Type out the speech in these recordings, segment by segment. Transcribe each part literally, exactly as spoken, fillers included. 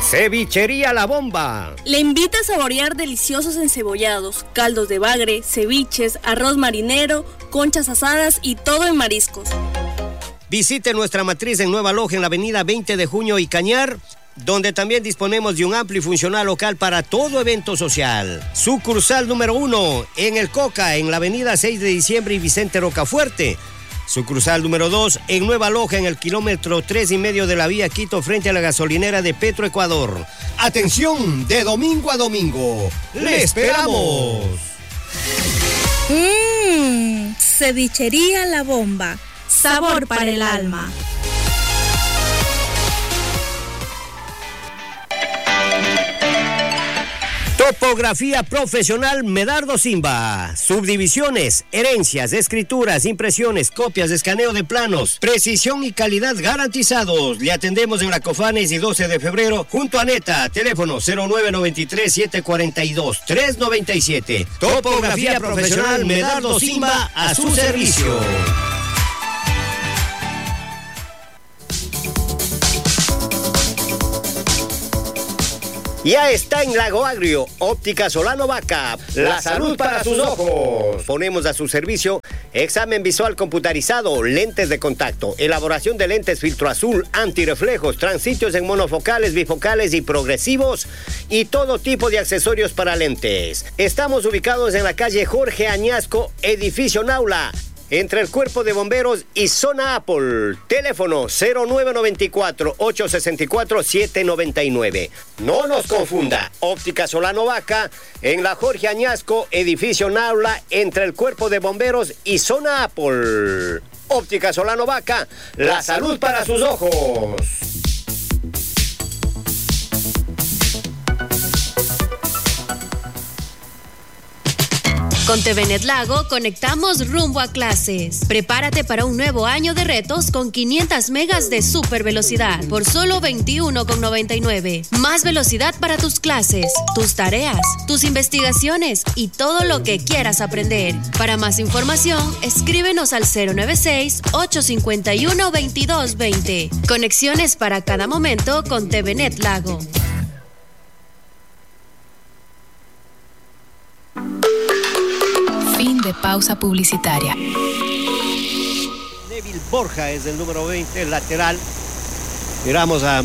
Cevichería La Bomba le invita a saborear deliciosos encebollados, caldos de bagre, ceviches, arroz marinero, conchas asadas y todo en mariscos. Visite nuestra matriz en Nueva Loja en la avenida veinte de junio y Cañar, donde también disponemos de un amplio y funcional local para todo evento social. Sucursal número uno en El Coca, en la avenida seis de diciembre y Vicente Rocafuerte. Sucursal número dos en Nueva Loja, en el kilómetro tres y medio de la vía Quito, frente a la gasolinera de Petroecuador. Atención, de domingo a domingo, ¡le esperamos! Mmm, cevichería La Bomba, sabor para el alma. Topografía profesional Medardo Simba. Subdivisiones, herencias, escrituras, impresiones, copias, escaneo de planos, precisión y calidad garantizados. Le atendemos en la Cofanes y doce de febrero junto a Neta. Teléfono cero nueve nueve tres, siete cuatro dos, tres nueve siete. Topografía profesional Medardo Simba, a su servicio. Ya está en Lago Agrio, Óptica Solano Vaca, la salud para sus ojos. Ponemos a su servicio examen visual computarizado, lentes de contacto, elaboración de lentes filtro azul, antirreflejos, transitos en monofocales, bifocales y progresivos y todo tipo de accesorios para lentes. Estamos ubicados en la calle Jorge Añasco, edificio Naula, entre el Cuerpo de Bomberos y Zona Apple. Teléfono cero nueve nueve cuatro, ocho seis cuatro, siete nueve nueve. No nos confunda. Óptica Solano Vaca en la Jorge Añasco, edificio Naula, entre el Cuerpo de Bomberos y Zona Apple. Óptica Solano Vaca, la salud para sus ojos. Con T V Net Lago conectamos rumbo a clases. Prepárate para un nuevo año de retos con quinientas megas de super velocidad por solo veintiuno con noventa y nueve. Más velocidad para tus clases, tus tareas, tus investigaciones y todo lo que quieras aprender. Para más información, escríbenos al cero nueve seis, ocho cinco uno, veintidós veinte. Conexiones para cada momento con T V Net Lago. Fin de pausa publicitaria. Neville Borja es el número veinte, lateral. Miramos a,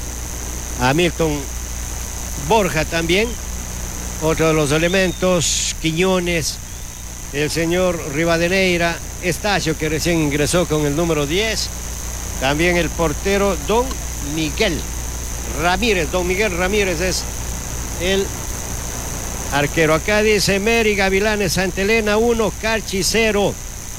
a Milton Borja también. Otro de los elementos, Quiñones, el señor Rivadeneira, Estacio, que recién ingresó con el número diez. También el portero Don Miguel Ramírez. Don Miguel Ramírez es el arquero. Acá dice Mary Gavilanes, Santa Elena uno, Carchi cero.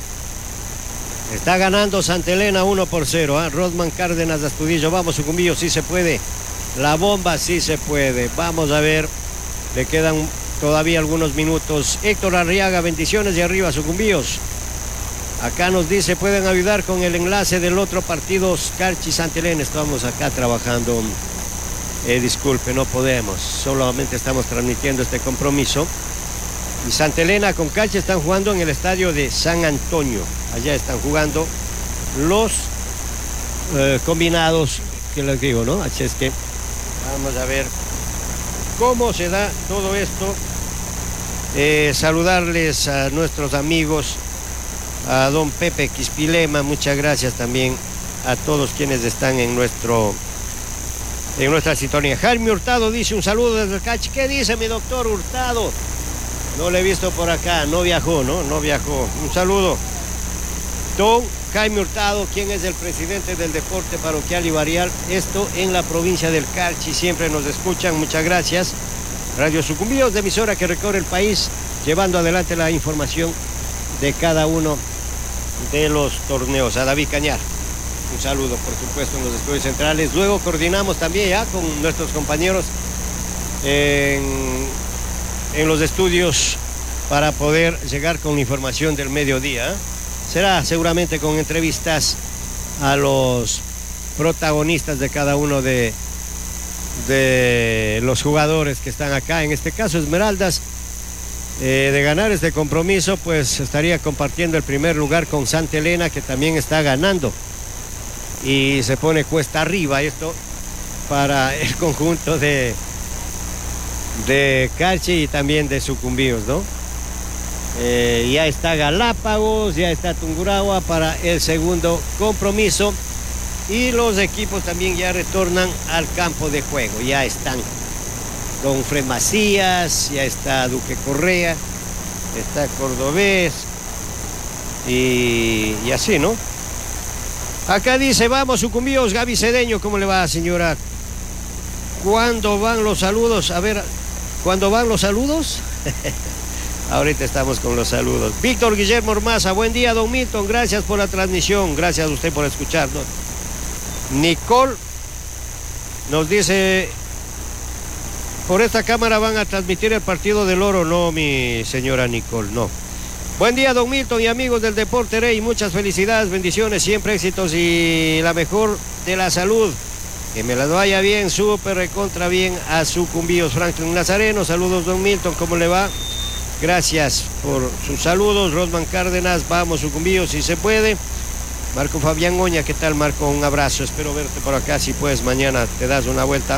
Está ganando Santa Elena uno por cero. ¿eh? Rodman Cárdenas de Astudillo. Vamos, Sucumbíos, sí se puede. La Bomba sí se puede. Vamos a ver. Le quedan todavía algunos minutos. Héctor Arriaga, bendiciones de arriba, Sucumbíos. Acá nos dice, pueden ayudar con el enlace del otro partido, Carchi Santa Elena. Estamos acá trabajando. Eh, disculpe, no podemos, solamente estamos transmitiendo este compromiso. Y Santa Elena con Carchi están jugando en el estadio de San Antonio. Allá están jugando los eh, combinados, que les digo, ¿no? Así es que vamos a ver cómo se da todo esto. Eh, saludarles a nuestros amigos, a don Pepe Quispilema, muchas gracias también a todos quienes están en nuestro... en nuestra sintonía. Jaime Hurtado dice un saludo desde el Cachi. ¿Qué dice mi doctor Hurtado? No lo he visto por acá, no viajó, ¿no? No viajó. Un saludo. Don Jaime Hurtado, quien es el presidente del Deporte Parroquial y Barrial, esto en la provincia del Carchi. Siempre nos escuchan, muchas gracias. Radio Sucumbíos, de emisora que recorre el país, llevando adelante la información de cada uno de los torneos. A David Cañar. Un saludo, por supuesto, en los estudios centrales. Luego coordinamos también ya con nuestros compañeros en, en los estudios para poder llegar con la información del mediodía. Será seguramente con entrevistas a los protagonistas de cada uno de, de los jugadores que están acá. En este caso, Esmeraldas, eh, de ganar este compromiso, pues estaría compartiendo el primer lugar con Santa Elena, que también está ganando. Y se pone cuesta arriba. Esto para el conjunto de, de Carchi y también de Sucumbíos, ¿no? Eh, ya está Galápagos, ya está Tungurahua para el segundo compromiso y los equipos también ya retornan al campo de juego. Ya están Don Fred Macías, ya está Duque Correa, está Cordobés y, y así, ¿no? Acá dice, vamos Sucumbíos, Gaby Cedeño, ¿cómo le va, señora? ¿Cuándo van los saludos? A ver, ¿cuándo van los saludos? Ahorita estamos con los saludos. Víctor Guillermo Ormaza, buen día, don Milton, gracias por la transmisión, gracias a usted por escucharnos. Nicole nos dice, por esta cámara van a transmitir el partido del Oro. No, mi señora Nicole, no. Buen día, don Milton y amigos del Deporte Rey, muchas felicidades, bendiciones, siempre éxitos y la mejor de la salud. Que me las vaya bien, súper recontra bien a Sucumbíos. Franklin Nazareno, saludos, don Milton, ¿cómo le va? Gracias por sus saludos. Rosman Cárdenas, vamos Sucumbíos si se puede. Marco Fabián Oña, ¿qué tal, Marco? Un abrazo, espero verte por acá, si puedes mañana te das una vuelta.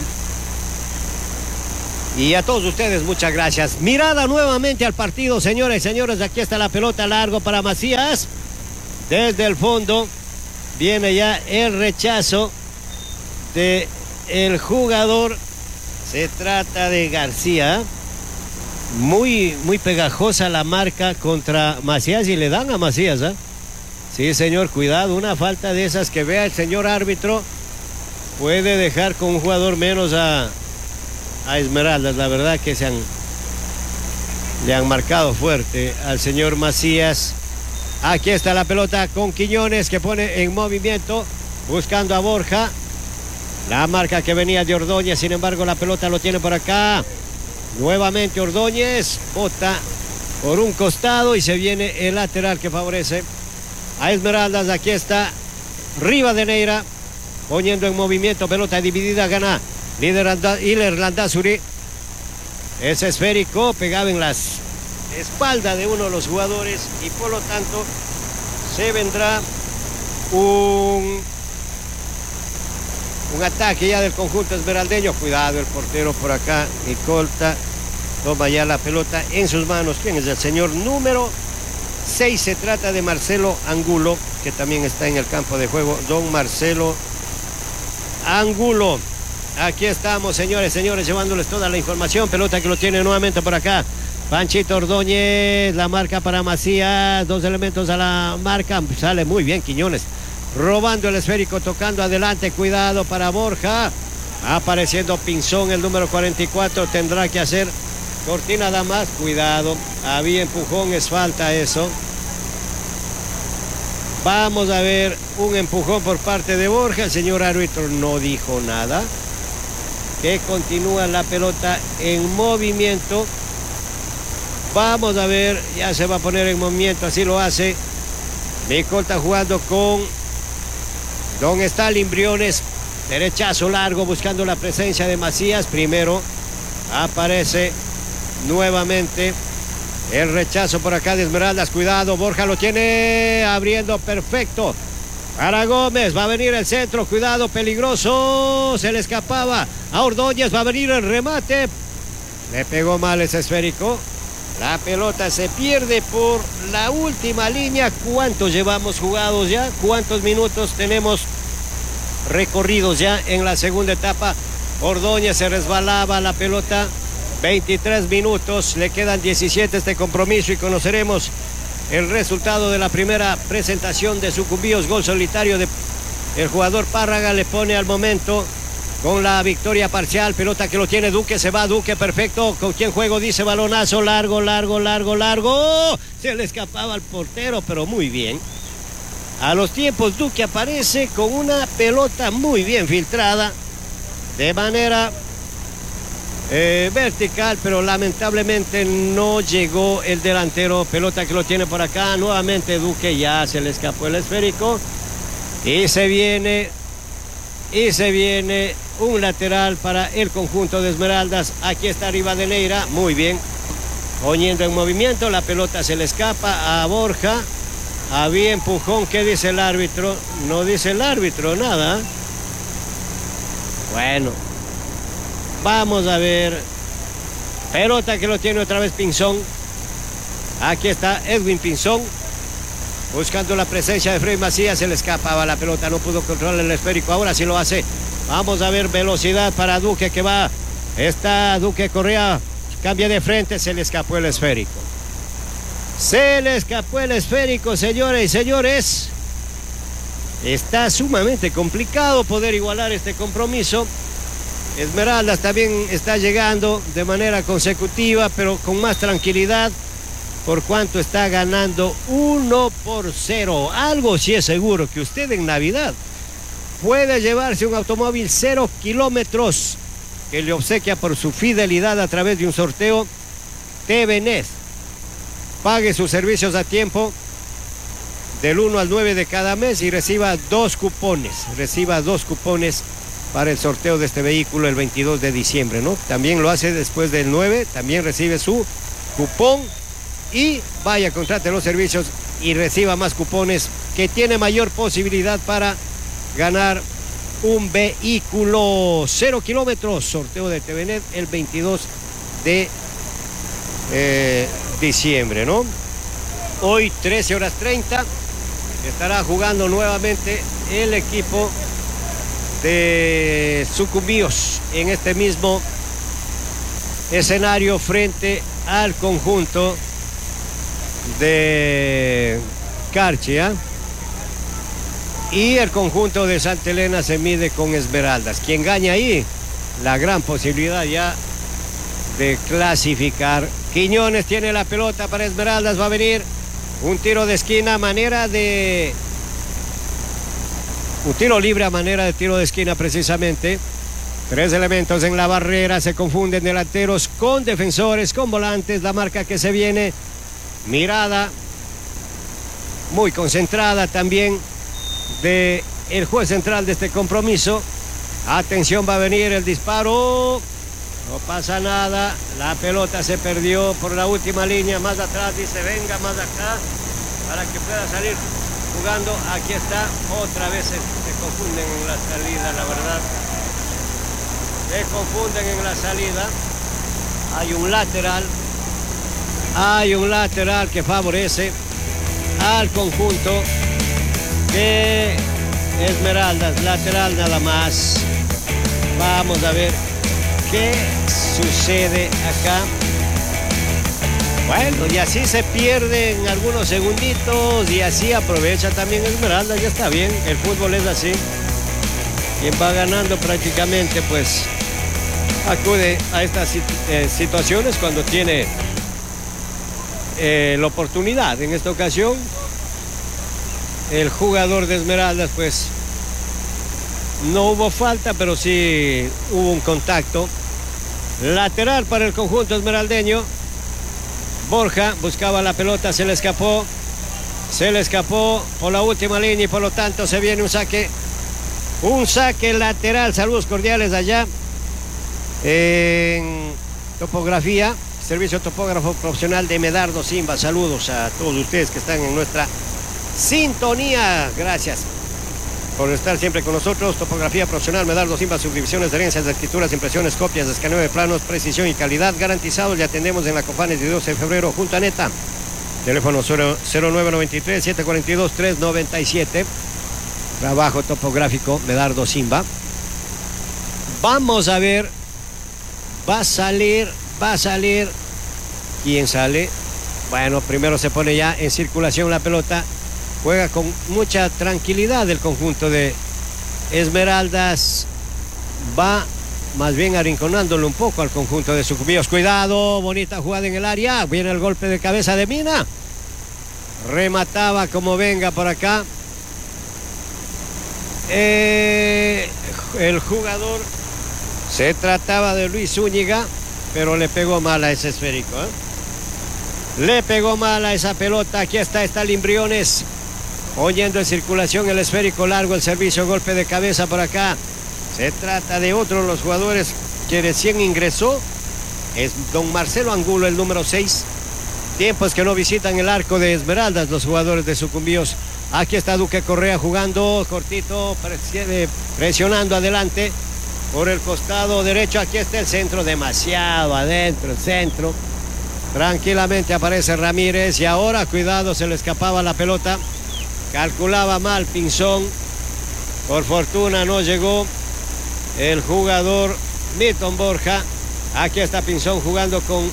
Y a todos ustedes, muchas gracias. Mirada nuevamente al partido, señoras y señores, aquí está la pelota, largo para Macías. Desde el fondo viene ya el rechazo de el jugador, se trata de García. Muy, muy pegajosa la marca contra Macías y le dan a Macías, ¿eh? Sí, señor, cuidado, una falta de esas que vea el señor árbitro puede dejar con un jugador menos a, a Esmeraldas. La verdad que se han, le han marcado fuerte al señor Macías. Aquí está la pelota con Quiñones que pone en movimiento, buscando a Borja. La marca que venía de Ordóñez, sin embargo la pelota lo tiene por acá. Nuevamente Ordóñez, bota por un costado y se viene el lateral que favorece a Esmeraldas. Aquí está Rivadeneira poniendo en movimiento, pelota dividida, gana líder Iler Landazuri. Es esférico, pegado en las espaldas de uno de los jugadores y por lo tanto se vendrá un, un ataque ya del conjunto esmeraldeño. Cuidado el portero por acá, Nicolta toma ya la pelota en sus manos. ¿Quién es el señor número seis? Se trata de Marcelo Angulo, que también está en el campo de juego. Don Marcelo Angulo. Aquí estamos, señores, señores, llevándoles toda la información. Pelota que lo tiene nuevamente por acá Panchito Ordóñez, la marca para Macías, dos elementos a la marca, sale muy bien Quiñones, robando el esférico, tocando adelante, cuidado para Borja, apareciendo Pinzón, el número cuarenta y cuatro, tendrá que hacer cortina nada más, cuidado, había empujón, es falta eso. Vamos a ver un empujón por parte de Borja, el señor árbitro no dijo nada, que continúa la pelota en movimiento. Vamos a ver, ya se va a poner en movimiento, así lo hace. Nicolta jugando con Don Stalin Briones, derechazo largo buscando la presencia de Macías. Primero aparece nuevamente el rechazo por acá de Esmeraldas, cuidado, Borja lo tiene abriendo perfecto para Gómez, va a venir el centro, cuidado, peligroso, se le escapaba a Ordóñez, va a venir el remate, le pegó mal ese esférico. La pelota se pierde por la última línea. ¿Cuántos llevamos jugados ya? ¿Cuántos minutos tenemos recorridos ya en la segunda etapa? Ordóñez se resbalaba la pelota. veintitrés minutos, le quedan diecisiete este compromiso y conoceremos el resultado de la primera presentación de Sucumbíos. Gol solitario de el jugador Párraga, le pone al momento con la victoria parcial. Pelota que lo tiene Duque, se va Duque, perfecto. ¿Con quién juego? Dice balonazo, largo, largo, largo, largo. Se le escapaba al portero, pero muy bien. A los tiempos Duque aparece con una pelota muy bien filtrada, de manera eh, vertical, pero lamentablemente no llegó el delantero. Pelota que lo tiene por acá, nuevamente Duque, ya se le escapó el esférico. Y se viene, y se viene un lateral para el conjunto de Esmeraldas. Aquí está Rivadeneira, muy bien, poniendo en movimiento, la pelota se le escapa a Borja. Había empujón, ¿qué dice el árbitro? No dice el árbitro nada. Bueno, vamos a ver. Pelota que lo tiene otra vez Pinzón. Aquí está Edwin Pinzón. Buscando la presencia de Freddy Macías. Se le escapaba la pelota. No pudo controlar el esférico. Ahora sí lo hace. Vamos a ver velocidad para Duque que va. Está Duque Correa. Cambia de frente. Se le escapó el esférico. Se le escapó el esférico, señores y señores. Está sumamente complicado poder igualar este compromiso. Esmeraldas también está llegando de manera consecutiva, pero con más tranquilidad, por cuanto está ganando uno por cero. Algo sí es seguro, que usted en Navidad puede llevarse un automóvil cero kilómetros que le obsequia por su fidelidad a través de un sorteo T V N E S. Pague sus servicios a tiempo del uno al nueve de cada mes y reciba dos cupones, reciba dos cupones para el sorteo de este vehículo el veintidós de diciembre, ¿no? También lo hace después del nueve, también recibe su cupón y vaya, contrate los servicios y reciba más cupones, que tiene mayor posibilidad para ganar un vehículo cero kilómetros, sorteo de T V N E T el veintidós de eh, diciembre, ¿no? Hoy trece horas treinta estará jugando nuevamente el equipo de Sucumbíos en este mismo escenario frente al conjunto de Carchia, y el conjunto de Santa Elena se mide con Esmeraldas. Quien gane ahí, la gran posibilidad ya de clasificar. Quiñones tiene la pelota para Esmeraldas, va a venir un tiro de esquina a manera de... Un tiro libre a manera de tiro de esquina precisamente. Tres elementos en la barrera, se confunden delanteros con defensores, con volantes, la marca que se viene, mirada muy concentrada también de el juez central de este compromiso. Atención, va a venir el disparo. No pasa nada, la pelota se perdió por la última línea, más atrás dice venga más acá para que pueda salir jugando. Aquí está, otra vez se, se confunden en la salida, la verdad. Se confunden en la salida. Hay un lateral, hay un lateral que favorece al conjunto de Esmeraldas, lateral nada más. Vamos a ver qué sucede acá. Bueno, y así se pierden algunos segunditos y así aprovecha también Esmeralda. Ya está bien, el fútbol es así. Quien va ganando prácticamente pues acude a estas eh, situaciones cuando tiene eh, la oportunidad. En esta ocasión el jugador de Esmeraldas pues no hubo falta, pero sí hubo un contacto. Lateral para el conjunto esmeraldeño. Borja buscaba la pelota, se le escapó. Se le escapó por la última línea y por lo tanto se viene un saque. Un saque lateral. Saludos cordiales allá en topografía. Servicio topógrafo profesional de Medardo Simba. Saludos a todos ustedes que están en nuestra sintonía. Gracias por estar siempre con nosotros. Topografía profesional Medardo Simba, subdivisiones de herencias, de escrituras, impresiones, copias, escaneo de planos, precisión y calidad garantizados. Le atendemos en la Cofanes de doce de febrero junto a Neta. Teléfono cero nueve nueve tres, siete cuatro dos, tres nueve siete. Trabajo topográfico Medardo Simba. Vamos a ver. Va a salir, va a salir. ¿Quién sale? Bueno, primero se pone ya en circulación la pelota. Juega con mucha tranquilidad el conjunto de Esmeraldas. Va más bien arrinconándolo un poco al conjunto de Sucumbíos. Cuidado, bonita jugada en el área. Viene el golpe de cabeza de Mina. Remataba como venga por acá. Eh, el jugador, se trataba de Luis Zúñiga, pero le pegó mal a ese esférico, ¿eh? Le pegó mal a esa pelota. Aquí está Stalin Briones. Oyendo en circulación el esférico largo, el servicio, golpe de cabeza por acá. Se trata de otro de los jugadores que recién ingresó. Es don Marcelo Angulo, el número seis. Tiempos que no visitan el arco de Esmeraldas los jugadores de Sucumbíos. Aquí está Duque Correa jugando cortito, presionando adelante. por el costado derecho. Aquí está el centro, demasiado adentro el centro. Tranquilamente aparece Ramírez y ahora, cuidado, se le escapaba la pelota. Calculaba mal Pinzón. Por fortuna no llegó el jugador Milton Borja. Aquí está Pinzón jugando con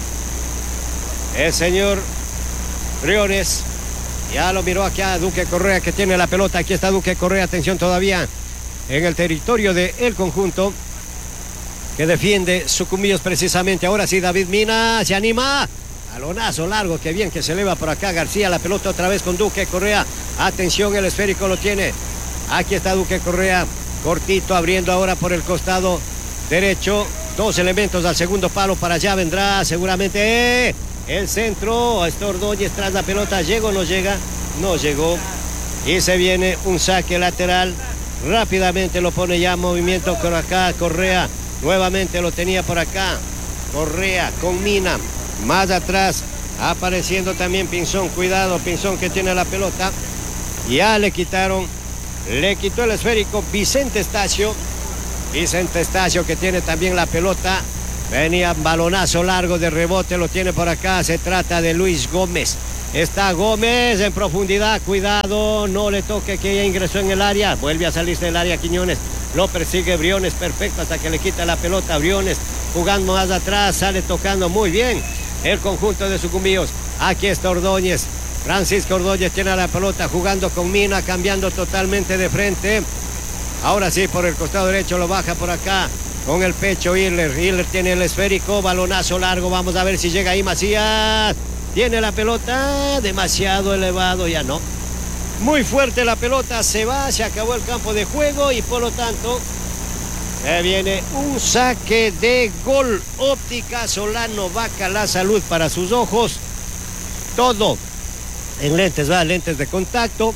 el señor Briones. Ya lo miró aquí a Duque Correa, que tiene la pelota. Aquí está Duque Correa, atención todavía en el territorio del conjunto que defiende Sucumbíos precisamente. Ahora sí, David Mina se anima. Balonazo largo, que bien que se eleva por acá García. La pelota otra vez con Duque Correa. Atención, el esférico lo tiene. Aquí está Duque Correa, cortito, abriendo ahora por el costado derecho. Dos elementos al segundo palo, para allá vendrá seguramente el centro. Está Ordóñez tras la pelota. ¿Llega o no llega? No llegó. Y se viene un saque lateral. Rápidamente lo pone ya en movimiento por acá Correa. Nuevamente lo tenía por acá Correa con Mina. Más atrás apareciendo también Pinzón. Cuidado, Pinzón, que tiene la pelota. Ya le quitaron, le quitó el esférico Vicente Estacio. Vicente Estacio, que tiene también la pelota. Venía balonazo largo de rebote, lo tiene por acá. Se trata de Luis Gómez. Está Gómez en profundidad. Cuidado, no le toque, que ya ingresó en el área. Vuelve a salirse del área Quiñones. Lo persigue Briones, perfecto, hasta que le quita la pelota. Briones jugando más atrás, sale tocando muy bien el conjunto de Sucumbíos. Aquí está Ordóñez. Francisco Ordóñez tiene la pelota, jugando con Mina, cambiando totalmente de frente. Ahora sí, por el costado derecho lo baja por acá con el pecho Hiller. Hiller tiene el esférico, balonazo largo. Vamos a ver si llega ahí Macías. Tiene la pelota, demasiado elevado, ya no. Muy fuerte la pelota, se va, se acabó el campo de juego y por lo tanto se viene un saque de gol. Óptica Solano Vaca, la salud para sus ojos. Todo en lentes, va, lentes de contacto,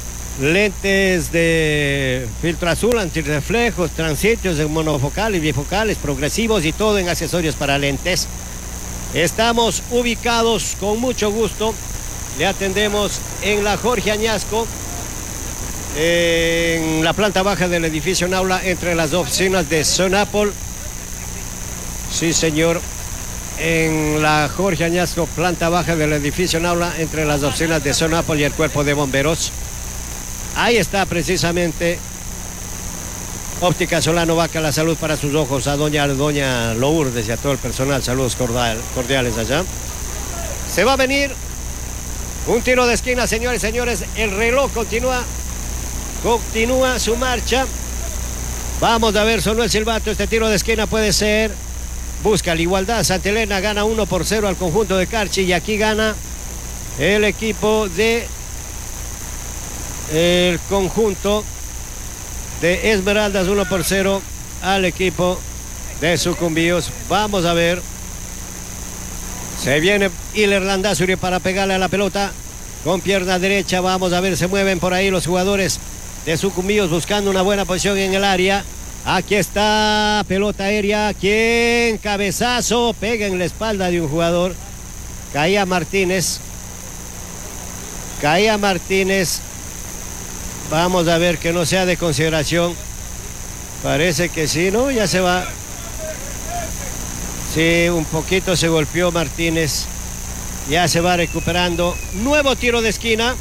lentes de filtro azul, antirreflejos, transitios de monofocales, bifocales, progresivos y todo en accesorios para lentes. Estamos ubicados con mucho gusto. Le atendemos en la Jorge Añasco, en la planta baja del edificio Naula, entre las oficinas de Sonapol. Sí, señor. En la Jorge Añasco, planta baja del edificio Naula, entre las oficinas de Sonapol y el cuerpo de bomberos. Ahí está precisamente Óptica Solano Vaca, la salud para sus ojos. A doña, doña Lourdes y a todo el personal, saludos cordiales allá. Se va a venir un tiro de esquina, señores y señores. El reloj continúa, continúa su marcha. Vamos a ver, sonó el silbato. Este tiro de esquina puede ser. Busca la igualdad. Santa Elena gana uno por cero al conjunto de Carchi. Y aquí gana el equipo de el conjunto de Esmeraldas, uno por cero al equipo de Sucumbíos. Vamos a ver. Se viene Hiller Landazuri para pegarle a la pelota con pierna derecha. Vamos a ver, se mueven por ahí los jugadores de Sucumbíos buscando una buena posición en el área. Aquí está, pelota aérea. ¿Quién? Cabezazo, pega en la espalda de un jugador. Caía Martínez. Caía Martínez. Vamos a ver que no sea de consideración. Parece que sí, ¿no? Ya se va. Sí, un poquito se golpeó Martínez. Ya se va recuperando. Nuevo tiro de esquina.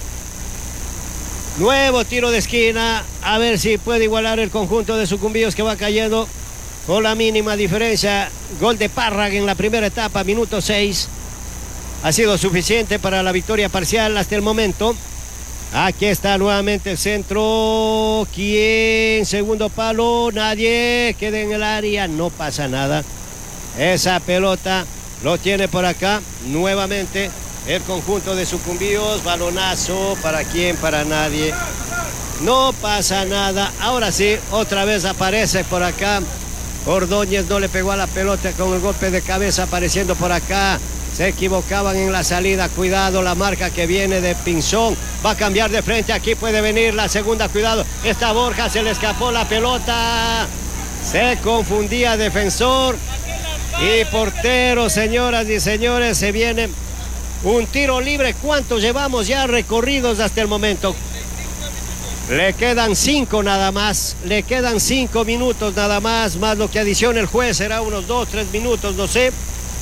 Nuevo tiro de esquina. A ver si puede igualar el conjunto de Sucumbíos, que va cayendo con la mínima diferencia. Gol de Párraga en la primera etapa, minuto seis. Ha sido suficiente para la victoria parcial hasta el momento. Aquí está nuevamente el centro. ¿Quién? Segundo palo. Nadie. Queda en el área. No pasa nada. Esa pelota lo tiene por acá. Nuevamente el conjunto de Sucumbíos. Balonazo. ¿Para quién? Para nadie. No pasa nada. Ahora sí, otra vez aparece por acá. Ordóñez no le pegó a la pelota con el golpe de cabeza apareciendo por acá. Se equivocaban en la salida. Cuidado, la marca que viene de Pinzón. Va a cambiar de frente. Aquí puede venir la segunda. Cuidado. Está Borja. Se le escapó la pelota. Se confundía defensor y portero, señoras y señores. Se viene un tiro libre. ¿Cuántos llevamos ya recorridos hasta el momento? Le quedan cinco nada más, le quedan cinco minutos nada más, más lo que adiciona el juez, será unos dos, tres minutos, no sé.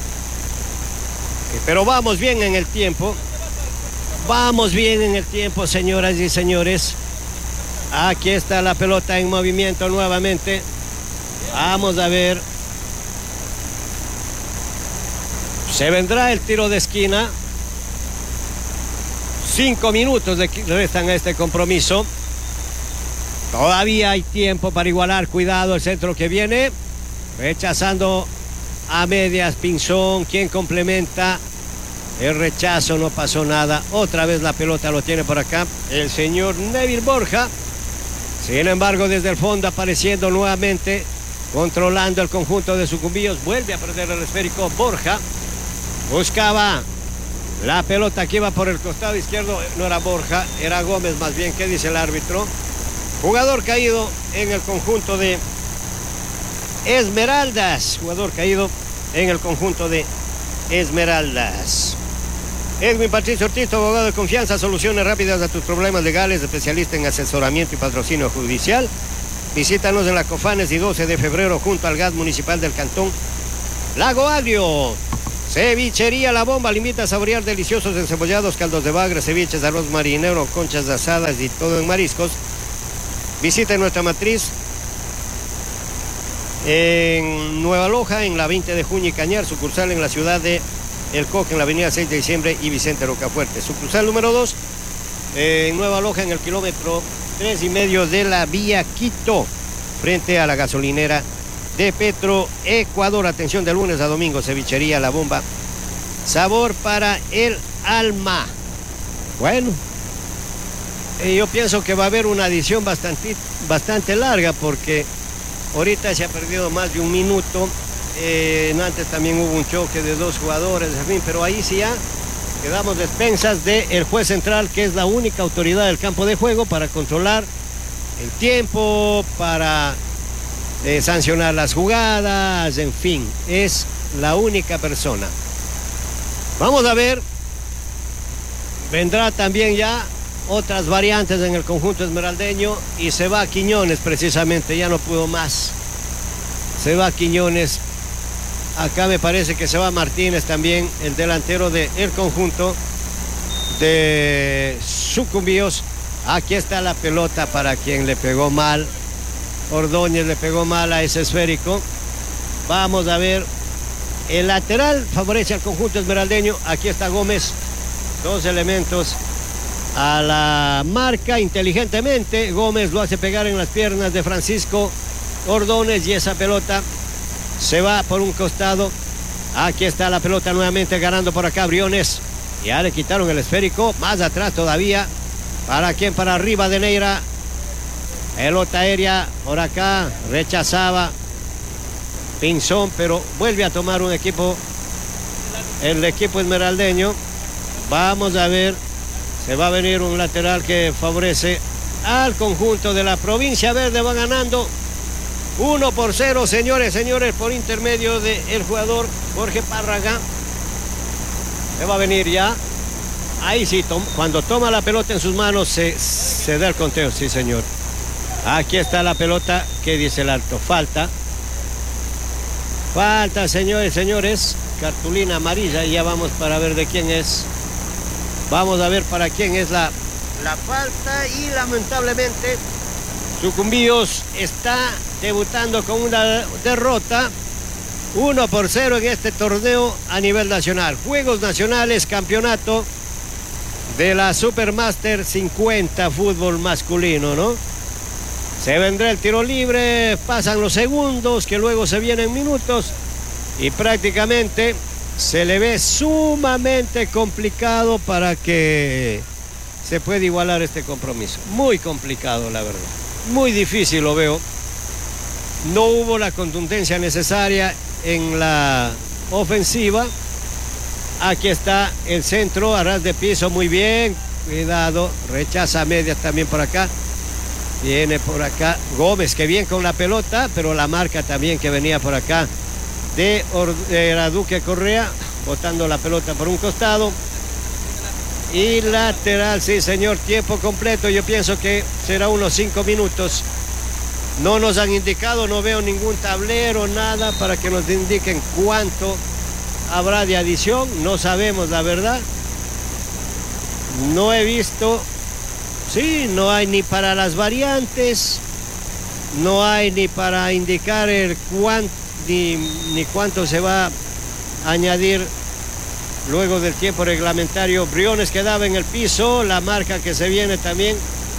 Pero vamos bien en el tiempo, vamos bien en el tiempo, señoras y señores. Aquí está la pelota en movimiento nuevamente. Vamos a ver. Se vendrá el tiro de esquina. Cinco minutos de restan a este compromiso. Todavía hay tiempo para igualar. Cuidado el centro que viene. Rechazando a medias Pinzón. Quien complementa el rechazo. No pasó nada. Otra vez la pelota lo tiene por acá el señor Neville Borja. Sin embargo, desde el fondo apareciendo nuevamente. Controlando el conjunto de Sucumbíos. Vuelve a perder el esférico Borja. Buscaba la pelota que iba por el costado izquierdo. No era Borja, era Gómez más bien. ¿Qué dice el árbitro? Jugador caído en el conjunto de Esmeraldas. Jugador caído en el conjunto de Esmeraldas. Edwin Patricio Ortiz, abogado de confianza. Soluciones rápidas a tus problemas legales. Especialista en asesoramiento y patrocinio judicial. Visítanos en la Cofanes y doce de febrero junto al Gas Municipal del Cantón Lago Agrio. Cevichería La Bomba le invita a saborear deliciosos encebollados, caldos de bagre, ceviches, arroz marinero, conchas asadas y todo en mariscos. Visita nuestra matriz en Nueva Loja, en la veinte de junio y Cañar, sucursal en la ciudad de El Coque, en la avenida seis de diciembre y Vicente Rocafuerte. Sucursal número dos, en Nueva Loja, en el kilómetro tres y medio de la vía Quito, frente a la gasolinera de Petro Ecuador. Atención de lunes a domingo, cevichería La Bomba. Sabor para el alma. Bueno, eh, yo pienso que va a haber una adición bastante, bastante larga porque ahorita se ha perdido más de un minuto. Eh, antes también hubo un choque de dos jugadores, en fin, pero ahí sí ya quedamos despensas del juez central, que es la única autoridad del campo de juego para controlar el tiempo, para Eh, sancionar las jugadas, en fin, es la única persona. Vamos a ver, vendrá también ya otras variantes en el conjunto esmeraldeño y se va a Quiñones precisamente, ya no pudo más. Se va a Quiñones, acá me parece que se va Martínez también, el delantero del conjunto de Sucumbíos. Aquí está la pelota para quien le pegó mal. Ordóñez le pegó mal a ese esférico. Vamos a ver. El lateral favorece al conjunto esmeraldeño. Aquí está Gómez. Dos elementos a la marca. Inteligentemente Gómez lo hace pegar en las piernas de Francisco Ordóñez y esa pelota se va por un costado. Aquí está la pelota nuevamente ganando por acá Briones. Ya le quitaron el esférico. Más atrás todavía. ¿Para quién? Para arriba de Neira. Pelota aérea por acá, rechazaba Pinzón, pero vuelve a tomar un equipo, el equipo esmeraldeño. Vamos a ver, se va a venir un lateral que favorece al conjunto de la Provincia Verde. Va ganando uno por cero, señores, señores, por intermedio del jugador Jorge Párraga. Se va a venir ya. Ahí sí, tom cuando toma la pelota en sus manos se, se da el conteo, sí, señor. Aquí está la pelota. ¿Qué dice el alto? Falta. Falta, señores, señores. Cartulina amarilla. Y ya vamos para ver de quién es. Vamos a ver para quién es la, la falta. Y lamentablemente Sucumbíos está debutando con una derrota. uno por cero en este torneo a nivel nacional. Juegos nacionales, campeonato de la Supermaster cincuenta fútbol masculino, ¿no? Se vendrá el tiro libre, pasan los segundos, que luego se vienen minutos y prácticamente se le ve sumamente complicado para que se pueda igualar este compromiso. Muy complicado, la verdad. Muy difícil lo veo. No hubo la contundencia necesaria en la ofensiva. Aquí está el centro, a ras de piso, muy bien. Cuidado, rechaza medias también por acá. Viene por acá Gómez, que bien con la pelota, pero la marca también que venía por acá de, de la Duque Correa, botando la pelota por un costado. Y lateral, sí señor, tiempo completo. Yo pienso que será unos cinco minutos. No nos han indicado, no veo ningún tablero, nada para que nos indiquen cuánto habrá de adición. No sabemos la verdad. No he visto. Sí, no hay ni para las variantes. No hay ni para indicar el cuánto, ni, ni cuánto se va a añadir luego del tiempo reglamentario. Briones quedaba en el piso, la marca que se viene también.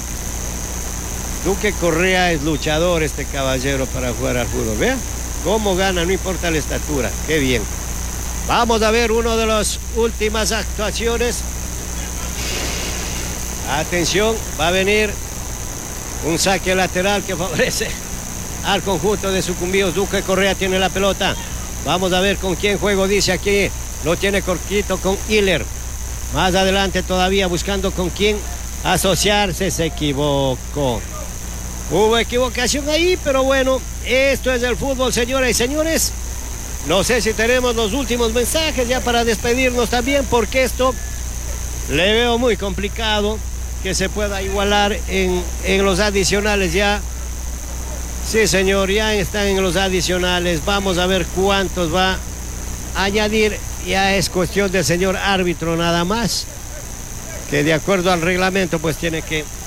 Duque Correa es luchador este caballero para jugar al fútbol. Vea cómo gana, no importa la estatura. Qué bien. Vamos a ver una de las últimas actuaciones. Atención, va a venir un saque lateral que favorece al conjunto de Sucumbíos. Duque Correa tiene la pelota. Vamos a ver con quién juego, dice aquí. Lo tiene cortito con Hiller. Más adelante todavía buscando con quién asociarse. Se equivocó. Hubo equivocación ahí, pero bueno, esto es el fútbol, señoras y señores. No sé si tenemos los últimos mensajes ya para despedirnos también, porque esto le veo muy complicado que se pueda igualar en, en los adicionales ya. Sí, señor, ya están en los adicionales. Vamos a ver cuántos va a añadir. Ya es cuestión del señor árbitro nada más, que de acuerdo al reglamento pues tiene que